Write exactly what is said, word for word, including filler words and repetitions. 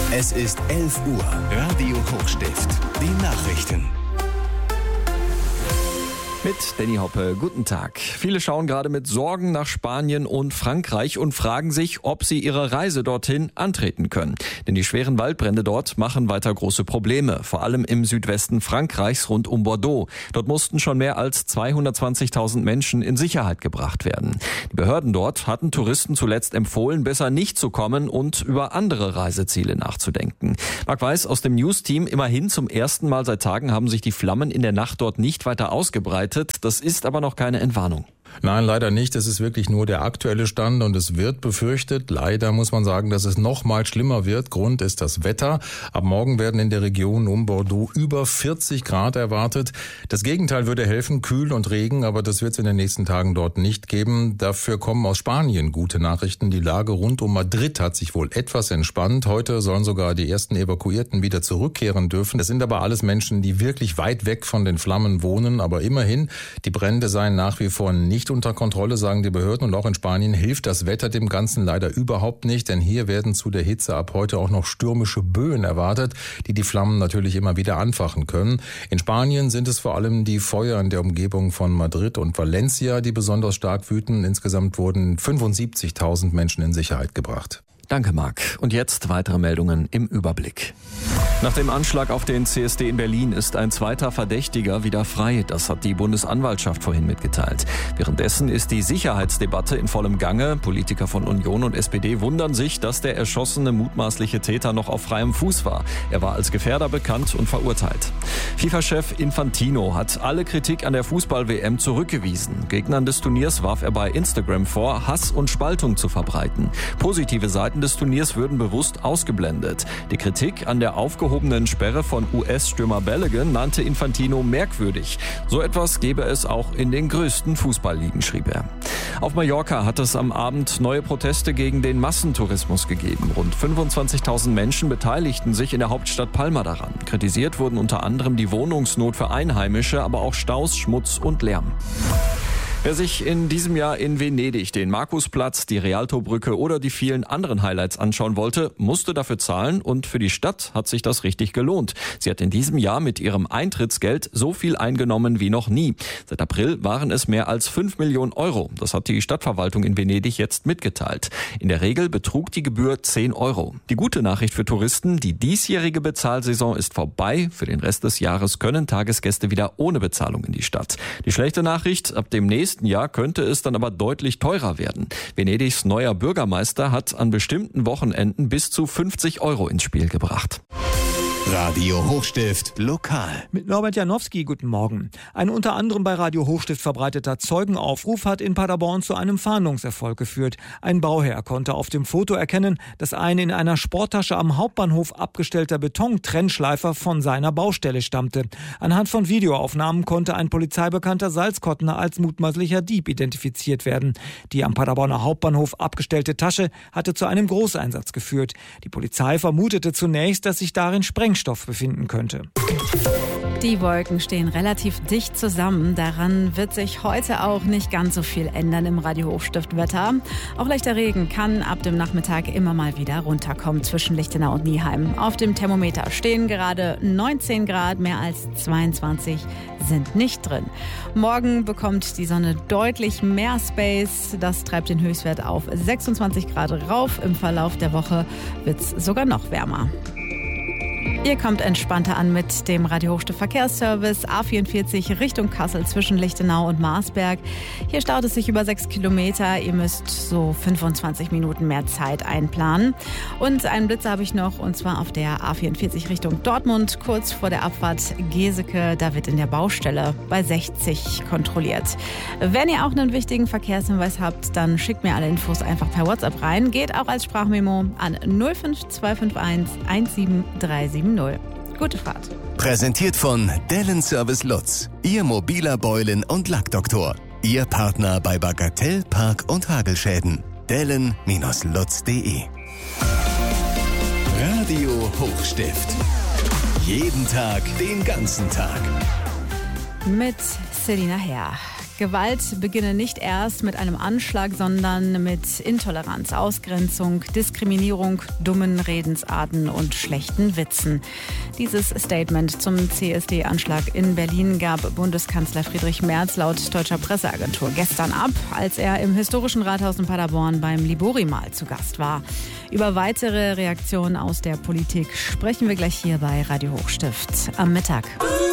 Es ist elf Uhr. Radio Hochstift. Die Nachrichten. Mit Danny Hoppe, guten Tag. Viele schauen gerade mit Sorgen nach Spanien und Frankreich und fragen sich, ob sie ihre Reise dorthin antreten können. Denn die schweren Waldbrände dort machen weiter große Probleme, vor allem im Südwesten Frankreichs rund um Bordeaux. Dort mussten schon mehr als zweihundertzwanzigtausend Menschen in Sicherheit gebracht werden. Die Behörden dort hatten Touristen zuletzt empfohlen, besser nicht zu kommen und über andere Reiseziele nachzudenken. Marc Weiß aus dem News-Team, immerhin zum ersten Mal seit Tagen haben sich die Flammen in der Nacht dort nicht weiter ausgebreitet. Das ist aber noch keine Entwarnung. Nein, leider nicht. Es ist wirklich nur der aktuelle Stand und es wird befürchtet, leider muss man sagen, dass es noch mal schlimmer wird. Grund ist das Wetter. Ab morgen werden in der Region um Bordeaux über vierzig Grad erwartet. Das Gegenteil würde helfen, kühl und Regen, aber das wird es in den nächsten Tagen dort nicht geben. Dafür kommen aus Spanien gute Nachrichten. Die Lage rund um Madrid hat sich wohl etwas entspannt. Heute sollen sogar die ersten Evakuierten wieder zurückkehren dürfen. Das sind aber alles Menschen, die wirklich weit weg von den Flammen wohnen. Aber immerhin, die Brände seien nach wie vor nicht Nicht unter Kontrolle, sagen die Behörden, und auch in Spanien hilft das Wetter dem Ganzen leider überhaupt nicht, denn hier werden zu der Hitze ab heute auch noch stürmische Böen erwartet, die die Flammen natürlich immer wieder anfachen können. In Spanien sind es vor allem die Feuer in der Umgebung von Madrid und Valencia, die besonders stark wüten. Insgesamt wurden fünfundsiebzigtausend Menschen in Sicherheit gebracht. Danke, Marc. Und jetzt weitere Meldungen im Überblick. Nach dem Anschlag auf den C S D in Berlin ist ein zweiter Verdächtiger wieder frei. Das hat die Bundesanwaltschaft vorhin mitgeteilt. Währenddessen ist die Sicherheitsdebatte in vollem Gange. Politiker von Union und S P D wundern sich, dass der erschossene mutmaßliche Täter noch auf freiem Fuß war. Er war als Gefährder bekannt und verurteilt. FIFA-Chef Infantino hat alle Kritik an der Fußball-W M zurückgewiesen. Gegnern des Turniers warf er bei Instagram vor, Hass und Spaltung zu verbreiten. Positive Seiten des Turniers würden bewusst ausgeblendet. Die Kritik an der aufgehobenen Sperre von U S-Stürmer Balogun nannte Infantino merkwürdig. So etwas gäbe es auch in den größten Fußballligen, schrieb er. Auf Mallorca hat es am Abend neue Proteste gegen den Massentourismus gegeben. Rund fünfundzwanzigtausend Menschen beteiligten sich in der Hauptstadt Palma daran. Kritisiert wurden unter anderem die Wohnungsnot für Einheimische, aber auch Staus, Schmutz und Lärm. Wer sich in diesem Jahr in Venedig den Markusplatz, die Rialtobrücke oder die vielen anderen Highlights anschauen wollte, musste dafür zahlen, und für die Stadt hat sich das richtig gelohnt. Sie hat in diesem Jahr mit ihrem Eintrittsgeld so viel eingenommen wie noch nie. Seit April waren es mehr als fünf Millionen Euro. Das hat die Stadtverwaltung in Venedig jetzt mitgeteilt. In der Regel betrug die Gebühr zehn Euro. Die gute Nachricht für Touristen: Die diesjährige Bezahlsaison ist vorbei. Für den Rest des Jahres können Tagesgäste wieder ohne Bezahlung in die Stadt. Die schlechte Nachricht: Ab dem nächsten Jahr könnte es dann aber deutlich teurer werden. Venedigs neuer Bürgermeister hat an bestimmten Wochenenden bis zu fünfzig Euro ins Spiel gebracht. Radio Hochstift lokal. Mit Norbert Janowski, guten Morgen. Ein unter anderem bei Radio Hochstift verbreiteter Zeugenaufruf hat in Paderborn zu einem Fahndungserfolg geführt. Ein Bauherr konnte auf dem Foto erkennen, dass ein in einer Sporttasche am Hauptbahnhof abgestellter Betontrennschleifer von seiner Baustelle stammte. Anhand von Videoaufnahmen konnte ein Polizeibekannter Salzkottner als mutmaßlicher Dieb identifiziert werden. Die am Paderborner Hauptbahnhof abgestellte Tasche hatte zu einem Großeinsatz geführt. Die Polizei vermutete zunächst, dass sich darin Sprengstoff befinden könnte. Die Wolken stehen relativ dicht zusammen. Daran wird sich heute auch nicht ganz so viel ändern im Radio Hochstift-Wetter. Auch leichter Regen kann ab dem Nachmittag immer mal wieder runterkommen zwischen Lichtenau und Nieheim. Auf dem Thermometer stehen gerade neunzehn Grad, mehr als zweiundzwanzig sind nicht drin. Morgen bekommt die Sonne deutlich mehr Space. Das treibt den Höchstwert auf sechsundzwanzig Grad rauf. Im Verlauf der Woche wird es sogar noch wärmer. Ihr kommt entspannter an mit dem Radio Hochstift Verkehrsservice A vierundvierzig Richtung Kassel zwischen Lichtenau und Marsberg. Hier staut es sich über sechs Kilometer. Ihr müsst so fünfundzwanzig Minuten mehr Zeit einplanen. Und einen Blitzer habe ich noch, und zwar auf der A vierundvierzig Richtung Dortmund, kurz vor der Abfahrt Geseke. Da wird in der Baustelle bei sechzig kontrolliert. Wenn ihr auch einen wichtigen Verkehrshinweis habt, dann schickt mir alle Infos einfach per WhatsApp rein. Geht auch als Sprachmemo an null fünf zwei fünf eins eins sieben drei sieben null. Gute Fahrt. Präsentiert von Dellen Service Lutz, Ihr mobiler Beulen- und Lackdoktor. Ihr Partner bei Bagatell, Park- und Hagelschäden. Dellen Lutz punkt de. Radio Hochstift. Jeden Tag, den ganzen Tag. Mit Selina Herr. Gewalt beginne nicht erst mit einem Anschlag, sondern mit Intoleranz, Ausgrenzung, Diskriminierung, dummen Redensarten und schlechten Witzen. Dieses Statement zum C S D-Anschlag in Berlin gab Bundeskanzler Friedrich Merz laut deutscher Presseagentur gestern ab, als er im historischen Rathaus in Paderborn beim Libori-Mahl zu Gast war. Über weitere Reaktionen aus der Politik sprechen wir gleich hier bei Radio Hochstift am Mittag.